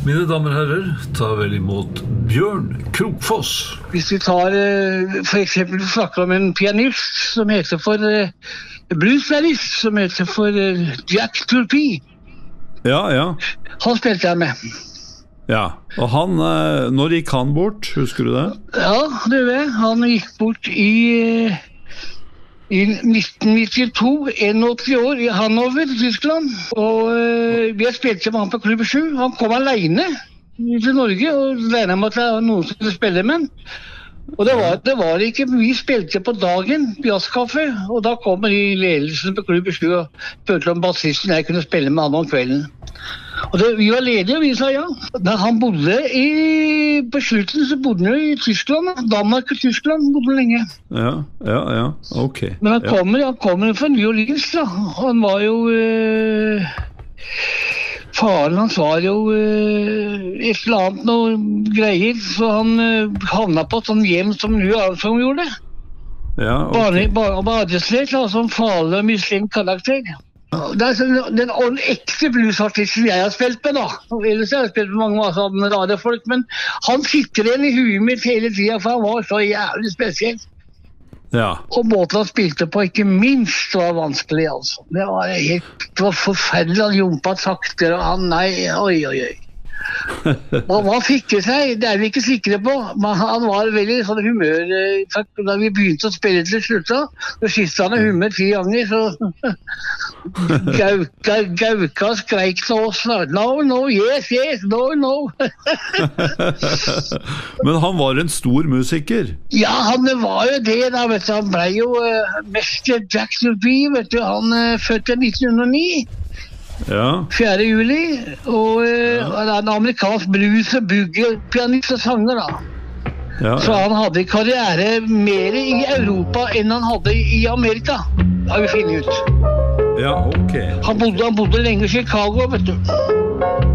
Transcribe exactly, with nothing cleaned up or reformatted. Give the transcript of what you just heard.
Mine damer og herrer, ta vel imot Bjørn Krokfoss. Hvis vi tar for eksempel snakker om en pianist som heter for bluespianist, som heter for Jack Turpie. Ja, ja. Han spilte jeg med. Ja, og han, når gikk han bort, husker du det? Ja, det vet jeg. Han gikk bort i, i nitten nittito, enogåtti år, i Hannover, Tyskland. Og uh, vi har spilt med han på Klubb sju. Han kom alene til Norge, og regnet med at det var noen som skulle spille med han. Og det var, det var ikke, vi spilte på dagen, jazzkaffe, og da kommer de ledelsen på Klubb sju og spurte om bassisten jeg kunne spille med han om kvelden. Og det, vi var ledige, og vi sa ja. Da han bodde i, på slutten så bodde han jo i Tyskland, Danmark og Tyskland bodde lenge. Ja, ja, ja, ok. Men han ja. kommer, han kommer fra New Orleans da. Han var jo, eh, faren hans var jo eh, et eller annet noe greier, så han eh, havna på et sånt hjem som Louis Armstrong gjorde. Ja, ok. Bare, bare, badeslett, altså en farlig og mislengt karakter. Det er sånn, den ekte bluesartisten jeg har spilt med da. Ellers har jeg spilt med mange sånne rare folk, men han sitter igjen i huet mitt hele tiden, for han var så jævlig spesiell. Ja. Og måten han spilte på, ikke minst, var vanskelig, altså. Det var helt, det var forferdelig, han jumpa takter, og han, nei, oi, oi, oi. Og hva fikk det seg? Det er vi ikke sikre på, men han var veldig sånn humør da vi begynte å spille til slutt. Da skiftet han humør ti ganger, så Gauka, Gauka skreik til oss, no, no, yes, yes, no, no. Men han var en stor musiker. Ja, han var jo det da, vet du. Han ble jo uh, mester Jack Turpie, vet du. Han uh, født i nitten hundre og ni. Ja. fjerde juli, og uh, ja. En amerikansk blues- og boogie-pianist og sanger da. Ja, så han hadde karriere mer i Europa enn han hadde i Amerika, har vi finnet ut. Ja, ok. Han bodde, han bodde lenge i Chicago, vet du.